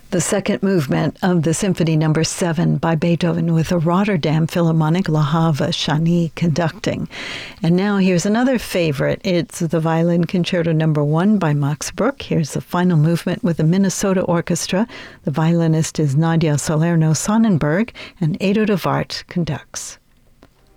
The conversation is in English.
The second movement of the Symphony No. 7 by Beethoven with the Rotterdam Philharmonic Le Havre Chani conducting. And now here's another favorite. It's the Violin Concerto No. 1 by Max Bruch. Here's the final movement with the Minnesota Orchestra. The violinist is Nadia Salerno Sonnenberg, and Edo de Waart conducts.